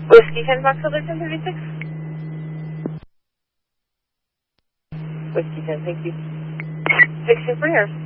Whiskey 10 Box Holder 1036. Whiskey 10, thank you. 6 for yours.